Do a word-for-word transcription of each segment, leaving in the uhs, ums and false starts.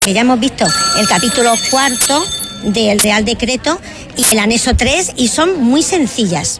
que ya hemos visto el capítulo cuarto del Real Decreto y el anexo tres, y son muy sencillas.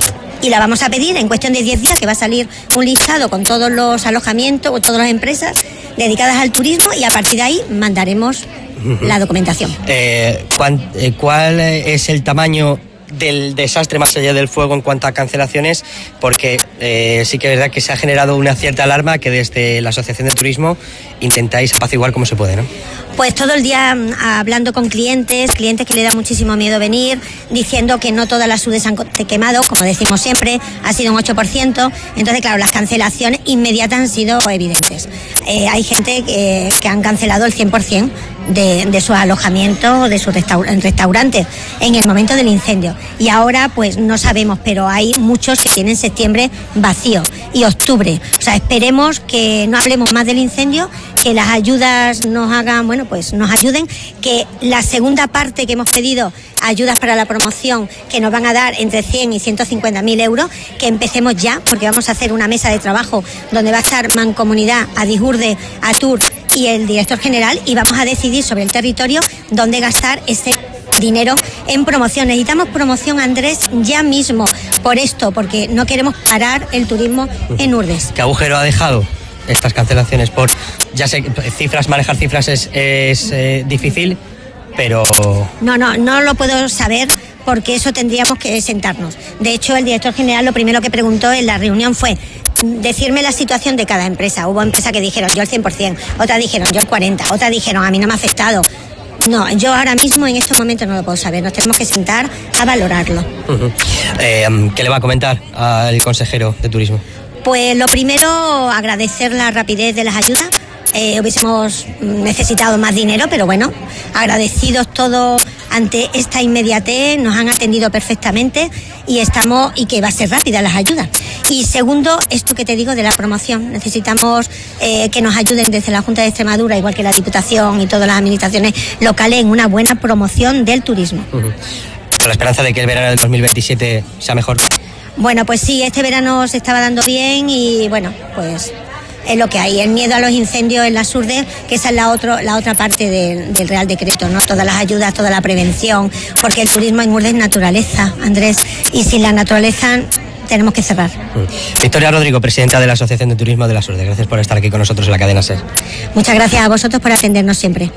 Y la vamos a pedir en cuestión de diez días, que va a salir un listado con todos los alojamientos o todas las empresas dedicadas al turismo, y a partir de ahí mandaremos la documentación. Eh, ¿cuál, eh, ¿Cuál es el tamaño del desastre más allá del fuego en cuanto a cancelaciones? Porque eh, sí que es verdad que se ha generado una cierta alarma que desde la Asociación de Turismo intentáis apaciguar como se puede, ¿no? Pues todo el día hablando con clientes, clientes que le da muchísimo miedo venir, diciendo que no todas las sudes han quemado, como decimos siempre, ha sido un ocho por ciento, entonces claro, las cancelaciones inmediatas han sido evidentes. Eh, hay gente que, que han cancelado el cien por ciento de, de sus alojamientos, de sus restaur- restaurantes en el momento del incendio, y ahora pues no sabemos, pero hay muchos que tienen septiembre vacío y octubre, o sea, esperemos que no hablemos más del incendio, que las ayudas nos hagan, bueno, pues nos ayuden, que la segunda parte que hemos pedido, ayudas para la promoción, que nos van a dar entre cien y ciento cincuenta mil euros, que empecemos ya, porque vamos a hacer una mesa de trabajo donde va a estar Mancomunidad, Adijurde, Atur y el director general, y vamos a decidir sobre el territorio dónde gastar ese dinero en promoción. Necesitamos promoción, Andrés, ya mismo, por esto, porque no queremos parar el turismo en Urdes. ¿Qué agujero ha dejado estas cancelaciones? Por, ya sé, cifras, manejar cifras es, es eh, difícil, pero... No, no, no lo puedo saber, porque eso tendríamos que sentarnos. De hecho, el director general lo primero que preguntó en la reunión fue decirme la situación de cada empresa. Hubo empresas que dijeron yo el cien por ciento, otras dijeron yo el cuarenta por ciento, otras dijeron a mí no me ha afectado. No, yo ahora mismo en estos momentos no lo puedo saber, nos tenemos que sentar a valorarlo. Uh-huh. Eh, ¿Qué le va a comentar al consejero de Turismo? Pues lo primero, agradecer la rapidez de las ayudas. Eh, hubiésemos necesitado más dinero, pero bueno, agradecidos todos ante esta inmediatez, nos han atendido perfectamente y estamos, y que va a ser rápida las ayudas. Y segundo, esto que te digo de la promoción, necesitamos eh, que nos ayuden desde la Junta de Extremadura, igual que la Diputación y todas las administraciones locales, en una buena promoción del turismo. Uh-huh. ¿Con la esperanza de que el verano del dos mil veintisiete sea mejor? Bueno, pues sí, este verano se estaba dando bien y bueno, pues es lo que hay, el miedo a los incendios en las Urdes, que esa es la, otro, la otra parte de, del Real Decreto, ¿no? Todas las ayudas, toda la prevención, porque el turismo en Urdes es naturaleza, Andrés, y sin la naturaleza tenemos que cerrar. Victoria Rodrigo, presidenta de la Asociación de Turismo de las Urdes, gracias por estar aquí con nosotros en la cadena SER. Muchas gracias a vosotros por atendernos siempre.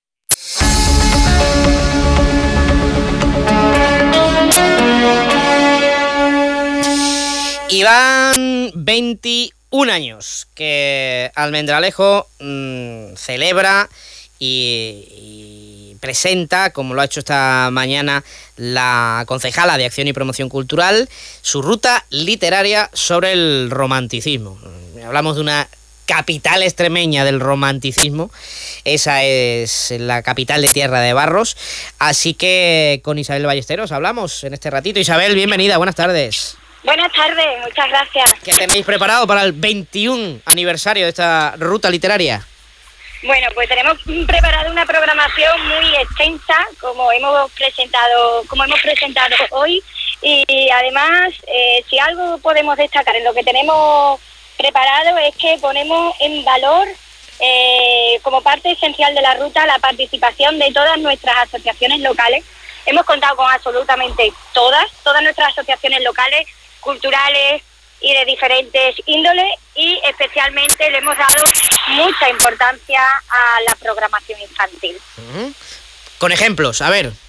Y van veintiún años que Almendralejo mmm, celebra y, y presenta, como lo ha hecho esta mañana la concejala de Acción y Promoción Cultural, su ruta literaria sobre el romanticismo. Hablamos de una capital extremeña del romanticismo, esa es la capital de Tierra de Barros, así que con Isabel Ballesteros hablamos en este ratito. Isabel, bienvenida, buenas tardes. Buenas tardes, muchas gracias. ¿Qué tenéis preparado para el veintiún aniversario de esta ruta literaria? Bueno, pues tenemos preparado una programación muy extensa, como hemos presentado, como hemos presentado hoy, y además, eh, si algo podemos destacar en lo que tenemos preparado es que ponemos en valor, eh, como parte esencial de la ruta, la participación de todas nuestras asociaciones locales. Hemos contado con absolutamente todas, todas nuestras asociaciones locales, culturales y de diferentes índoles, y especialmente le hemos dado mucha importancia a la programación infantil. Uh-huh. Con ejemplos, a ver.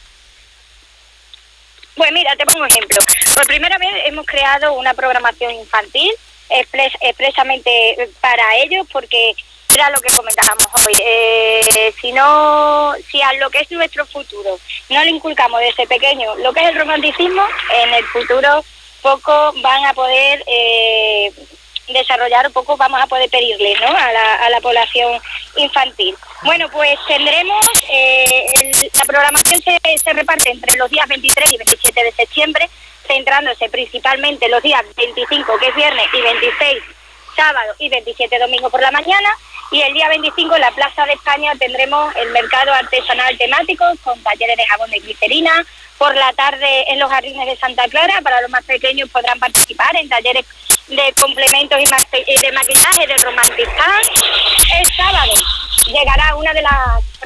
Pues mira, te pongo un ejemplo. Por primera vez hemos creado una programación infantil expres- expresamente para ellos, porque era lo que comentábamos hoy. Eh, si no, si a lo que es nuestro futuro no le inculcamos desde pequeño lo que es el romanticismo, en el futuro poco van a poder eh, desarrollar, poco vamos a poder pedirle, ¿no?, a la, a la población infantil. Bueno, pues tendremos, eh, el, la programación se, se reparte entre los días veintitrés y veintisiete de septiembre, centrándose principalmente en los días veinticinco, que es viernes, y veintiséis, sábado, y veintisiete, domingo por la mañana. Y el día veinticinco en la Plaza de España tendremos el mercado artesanal temático con talleres de jabón de glicerina. Por la tarde en los jardines de Santa Clara, para los más pequeños podrán participar en talleres de complementos y de maquillaje del Romantic Pan. El sábado llegará una de las